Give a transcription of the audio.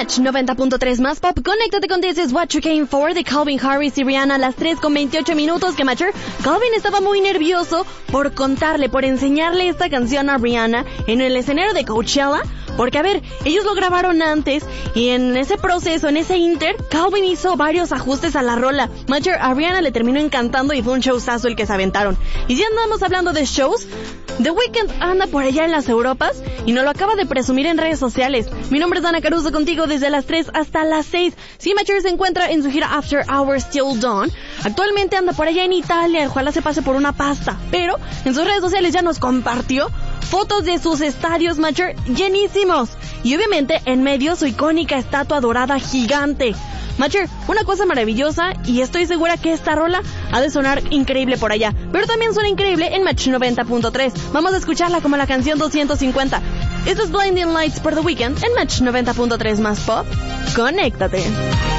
Match 90.3 más pop. Conéctate con This Is What You Came For de Calvin Harris y Rihanna a las 3:28. Que Matcher, Calvin estaba muy nervioso por enseñarle esta canción a Rihanna en el escenario de Coachella. Porque, a ver, ellos lo grabaron antes y en ese proceso, en ese inter, Calvin hizo varios ajustes a la rola. Matcher, a Rihanna le terminó encantando y fue un showzazo el que se aventaron. Y si andamos hablando de shows, The Weeknd anda por allá en las Europas y nos lo acaba de presumir en redes sociales. Mi nombre es Dana Caruso, contigo desde las 3 hasta las 6. Sí, Matcher se encuentra en su gira After Hours Till Dawn. Actualmente anda por allá en Italia, ojalá se pase por una pasta. Pero en sus redes sociales ya nos compartió fotos de sus estadios, Matcher, llenísimos. Y obviamente en medio su icónica estatua dorada gigante. Matcher, una cosa maravillosa y estoy segura que esta rola ha de sonar increíble por allá. Pero también suena increíble en Match 90.3. Vamos a escucharla como la canción 250. Esto es Blinding Lights por The Weeknd en Match 90.3 más pop. Conéctate.